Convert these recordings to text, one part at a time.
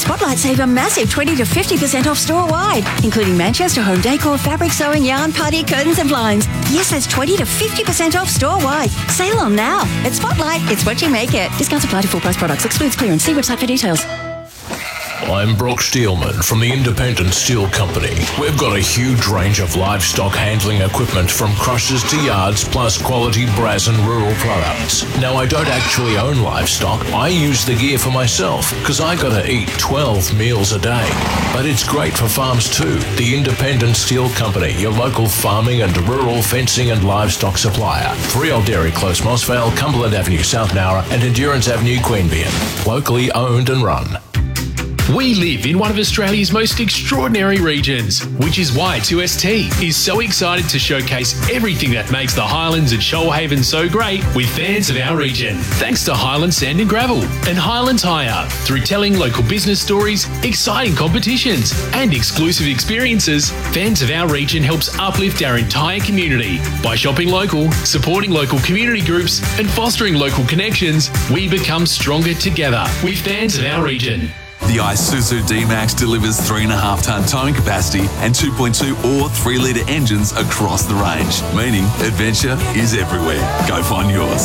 Spotlight save a massive 20 to 50% off store-wide, including Manchester home decor, fabric sewing, yarn, party, curtains and blinds. Yes, that's 20 to 50% off store-wide. Sale on now. At Spotlight, it's what you make it. Discounts apply to full-price products. Excludes clearance. See website for details. I'm Brock Steelman from the Independent Steel Company. We've got a huge range of livestock handling equipment from crushers to yards, plus quality brass and rural products. Now, I don't actually own livestock. I use the gear for myself because I gotta eat 12 meals a day. But it's great for farms too. The Independent Steel Company, your local farming and rural fencing and livestock supplier. 3 Old Dairy Close, Mossvale, Cumberland Avenue, South Nowra and Endurance Avenue, Queanbeyan. Locally owned and run. We live in one of Australia's most extraordinary regions, which is why 2ST is so excited to showcase everything that makes the Highlands and Shoalhaven so great with fans of our region. Thanks to Highlands Sand and Gravel and Highlands Hire. Through telling local business stories, exciting competitions and exclusive experiences, fans of our region helps uplift our entire community. By shopping local, supporting local community groups and fostering local connections, we become stronger together with fans of our region. The Isuzu D-Max delivers 3.5 tonne towing capacity and 2.2 or 3 litre engines across the range, meaning adventure is everywhere. Go find yours.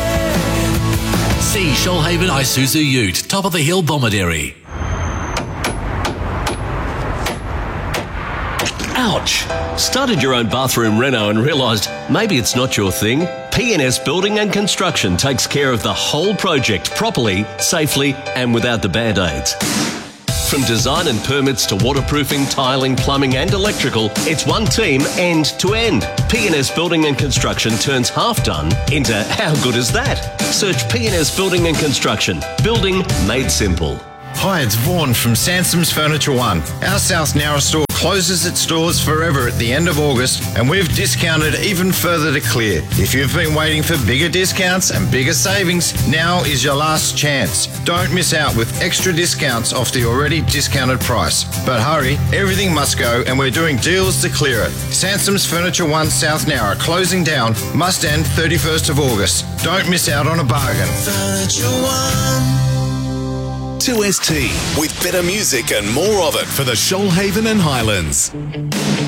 See Shoalhaven Isuzu Ute, top of the hill, Bomaderry. Ouch! Started your own bathroom reno and realised maybe it's not your thing? PNS Building and Construction takes care of the whole project properly, safely and without the band-aids. From design and permits to waterproofing, tiling, plumbing and electrical, it's one team end to end. PNS Building and Construction turns half done into how good is that? Search PNS Building and Construction. Building made simple. Hi, it's Vaughan from Sansom's Furniture One. Our South Nowra store closes its doors forever at the end of August, and we've discounted even further to clear. If you've been waiting for bigger discounts and bigger savings, now is your last chance. Don't miss out with extra discounts off the already discounted price. But hurry, everything must go, and we're doing deals to clear it. Sansom's Furniture One South Nowra closing down, must end 31st of August. Don't miss out on a bargain. Furniture One. 2ST, with better music and more of it for the Shoalhaven and Highlands.